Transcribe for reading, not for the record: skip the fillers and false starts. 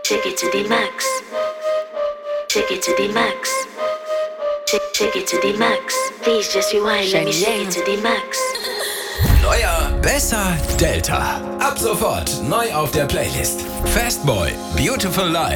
Take it to the max. Take it to the max. Take it to the max. Please just rewind, let me take it to the max. Neuer, besser, Delta. Ab sofort neu auf der Playlist. Fastboy, Beautiful Life.